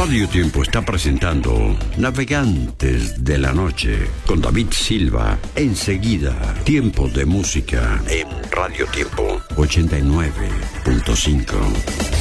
Radio Tiempo está presentando Navegantes de la Noche con David Silva. Enseguida, Tiempo de Música en Radio Tiempo 89.5.